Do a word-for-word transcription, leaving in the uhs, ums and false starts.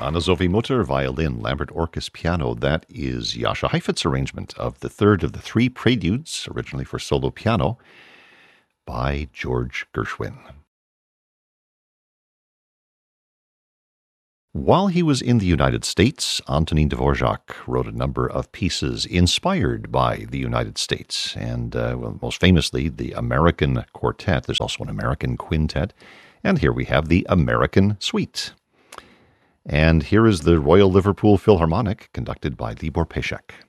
Anna Sophie Mutter, violin, Lambert Orkus, piano. That is Jascha Heifetz's arrangement of the third of the three preludes, originally for solo piano, by George Gershwin. While he was in the United States, Antonin Dvorak wrote a number of pieces inspired by the United States, and uh, well, most famously, the American Quartet. There's also an American Quintet, and here we have the American Suite. And here is the Royal Liverpool Philharmonic, conducted by Libor Pesek.